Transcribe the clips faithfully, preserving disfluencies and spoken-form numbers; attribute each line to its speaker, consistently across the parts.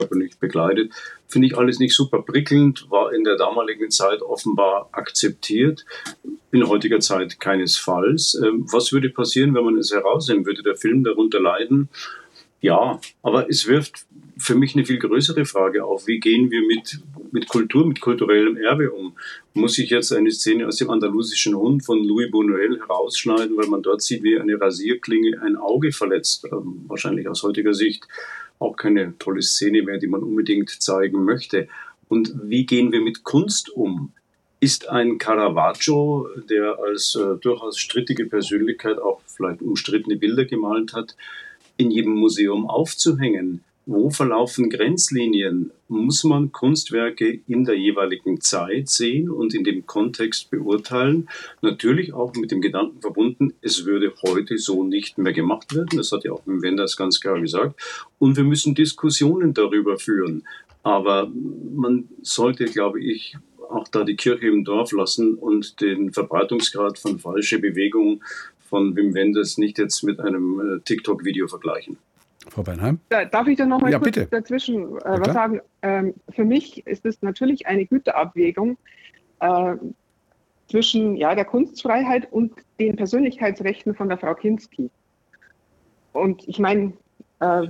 Speaker 1: nicht begleitet. Finde ich alles nicht super prickelnd, war in der damaligen Zeit offenbar akzeptiert, in heutiger Zeit keinesfalls. Ähm, was würde passieren, wenn man es herausnehmen? Würde der Film darunter leiden? Ja, aber es wirft für mich eine viel größere Frage auf. Wie gehen wir mit, mit Kultur, mit kulturellem Erbe um? Muss ich jetzt eine Szene aus dem andalusischen Hund von Luis Buñuel herausschneiden, weil man dort sieht, wie eine Rasierklinge ein Auge verletzt? Ähm, wahrscheinlich aus heutiger Sicht auch keine tolle Szene mehr, die man unbedingt zeigen möchte. Und wie gehen wir mit Kunst um? Ist ein Caravaggio, der als äh, durchaus strittige Persönlichkeit auch vielleicht umstrittene Bilder gemalt hat, in jedem Museum aufzuhängen? Wo verlaufen Grenzlinien? Muss man Kunstwerke in der jeweiligen Zeit sehen und in dem Kontext beurteilen? Natürlich auch mit dem Gedanken verbunden, es würde heute so nicht mehr gemacht werden. Das hat ja auch Wim Wenders ganz klar gesagt. Und wir müssen Diskussionen darüber führen. Aber man sollte, glaube ich, auch da die Kirche im Dorf lassen und den Verbreitungsgrad von falsche Bewegung von Wim Wenders nicht jetzt mit einem äh, TikTok-Video vergleichen.
Speaker 2: Frau Bernheim?
Speaker 3: Da, darf ich da noch mal
Speaker 2: ja,
Speaker 3: kurz
Speaker 2: bitte.
Speaker 3: dazwischen äh,
Speaker 2: ja,
Speaker 3: was sagen? Ähm, für mich ist es natürlich eine Güterabwägung äh, zwischen ja, der Kunstfreiheit und den Persönlichkeitsrechten von der Frau Kinski. Und ich meine, äh,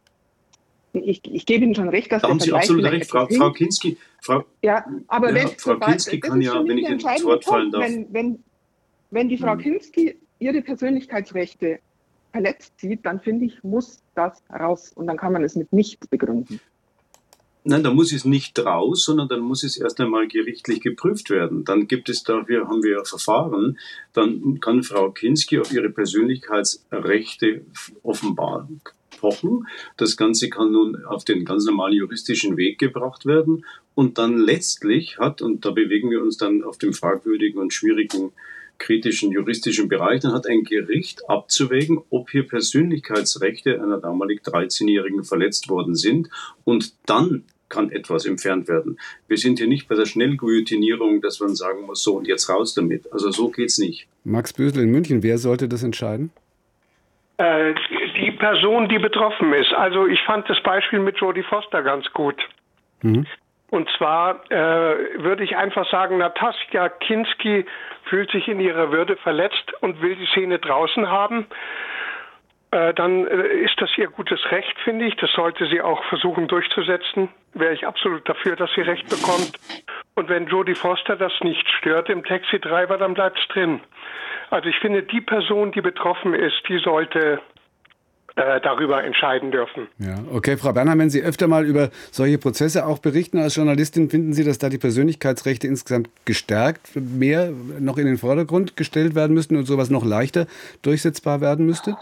Speaker 3: ich, ich gebe Ihnen schon recht, dass
Speaker 1: da
Speaker 3: der
Speaker 1: haben Sie
Speaker 3: Vergleich
Speaker 1: absolut recht, Frau, Frau Kinski. Frau,
Speaker 3: ja, aber
Speaker 1: ja,
Speaker 3: wenn,
Speaker 1: Frau Kinski kann ja, wenn ich ins Wort fallen darf.
Speaker 3: Wenn, wenn, wenn die Frau hm. Kinski ihre Persönlichkeitsrechte verletzt sieht, dann finde ich, muss das raus. Und dann kann man es mit nichts begründen.
Speaker 1: Nein, da muss es nicht raus, sondern dann muss es erst einmal gerichtlich geprüft werden. Dann gibt es dafür, haben wir Verfahren, dann kann Frau Kinski auf ihre Persönlichkeitsrechte offenbar pochen. Das Ganze kann nun auf den ganz normalen juristischen Weg gebracht werden. Und dann letztlich hat, und da bewegen wir uns dann auf dem fragwürdigen und schwierigen kritischen juristischen Bereich, dann hat ein Gericht abzuwägen, ob hier Persönlichkeitsrechte einer damalig dreizehnjährigen verletzt worden sind, und dann kann etwas entfernt werden. Wir sind hier nicht bei der Schnellguillotinierung, dass man sagen muss, so und jetzt raus damit. Also so geht's nicht.
Speaker 2: Max Bösel in München, wer sollte das entscheiden?
Speaker 4: Äh, die Person, die betroffen ist. Also ich fand das Beispiel mit Jodie Foster ganz gut. Mhm. Und zwar äh, würde ich einfach sagen, Natascha Kinski fühlt sich in ihrer Würde verletzt und will die Szene draußen haben. Äh, dann äh, ist das ihr gutes Recht, finde ich. Das sollte sie auch versuchen durchzusetzen. Wäre ich absolut dafür, dass sie Recht bekommt. Und wenn Jodie Foster das nicht stört im Taxi-Driver, dann bleibt es drin. Also ich finde, die Person, die betroffen ist, die sollte darüber entscheiden dürfen.
Speaker 2: Ja, okay, Frau Bernheim, wenn Sie öfter mal über solche Prozesse auch berichten als Journalistin, finden Sie, dass da die Persönlichkeitsrechte insgesamt gestärkt, mehr noch in den Vordergrund gestellt werden müssten und sowas noch leichter durchsetzbar werden müsste?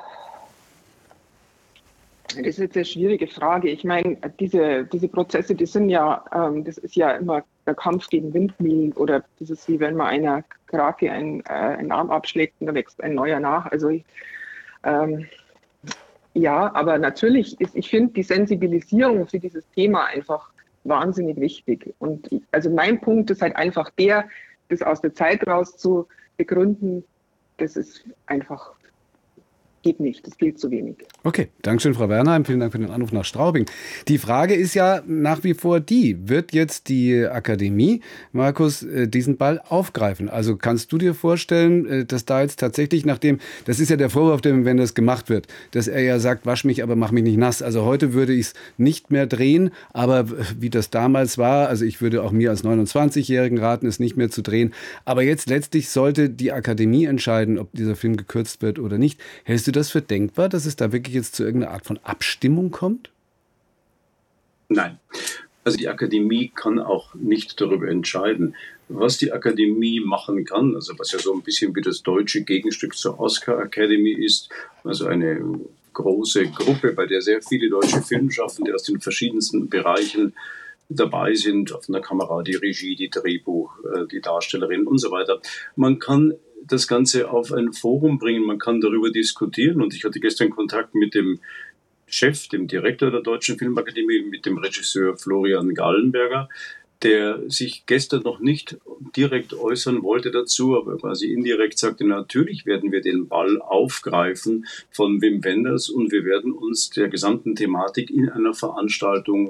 Speaker 3: Das ist jetzt eine schwierige Frage. Ich meine, diese, diese Prozesse, die sind ja, ähm, das ist ja immer der Kampf gegen Windmühlen, oder das ist wie wenn man einer Krake einen, äh, einen Arm abschlägt und da wächst ein neuer nach. Also ich, ähm, ja, aber natürlich ist, ich finde die Sensibilisierung für dieses Thema einfach wahnsinnig wichtig. Und also mein Punkt ist halt einfach der, das aus der Zeit raus zu begründen, das ist einfach, geht nicht, das gilt zu wenig.
Speaker 2: Okay, Dankeschön, Frau Bernheim. Vielen Dank für den Anruf nach Straubing. Die Frage ist ja nach wie vor die, wird jetzt die Akademie, Markus, diesen Ball aufgreifen? Also kannst du dir vorstellen, dass da jetzt tatsächlich, nachdem, das ist ja der Vorwurf, wenn das gemacht wird, dass er ja sagt, wasch mich, aber mach mich nicht nass. Also heute würde ich es nicht mehr drehen, aber wie das damals war, also ich würde auch mir als neunundzwanzigjährigen raten, es nicht mehr zu drehen. Aber jetzt letztlich sollte die Akademie entscheiden, ob dieser Film gekürzt wird oder nicht. Hältst du das für denkbar, dass es da wirklich jetzt zu irgendeiner Art von Abstimmung kommt?
Speaker 1: Nein. Also die Akademie kann auch nicht darüber entscheiden. Was die Akademie machen kann, also was ja so ein bisschen wie das deutsche Gegenstück zur Oscar Academy ist, also eine große Gruppe, bei der sehr viele deutsche Filmschaffende aus den verschiedensten Bereichen dabei sind, von der Kamera, die Regie, die Drehbuch, die Darstellerin und so weiter. Man kann das Ganze auf ein Forum bringen, man kann darüber diskutieren, und ich hatte gestern Kontakt mit dem Chef, dem Direktor der Deutschen Filmakademie, mit dem Regisseur Florian Gallenberger. der sich gestern noch nicht direkt äußern wollte dazu, aber quasi indirekt sagte, natürlich werden wir den Ball aufgreifen von Wim Wenders und wir werden uns der gesamten Thematik in einer Veranstaltung